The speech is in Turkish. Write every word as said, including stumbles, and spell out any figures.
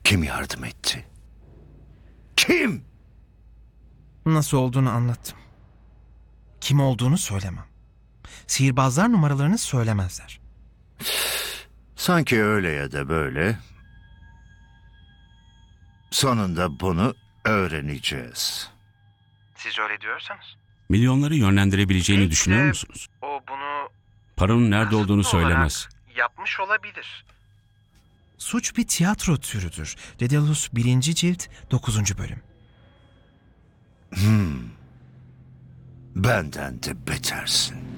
Kim yardım etti? Kim? Nasıl olduğunu anlattım. Kim olduğunu söylemem. Sihirbazlar numaralarını söylemezler. Sanki öyle ya da böyle. Sonunda bunu öğreneceğiz. Siz öyle diyorsanız. Milyonları yönlendirebileceğini Belki düşünüyor de musunuz? O bunu Paranın nerede olduğunu kasıtlı olarak söylemez. yapmış olabilir. Suç bir tiyatro türüdür. Daedalus birinci cilt dokuzuncu bölüm. Benden de betersin.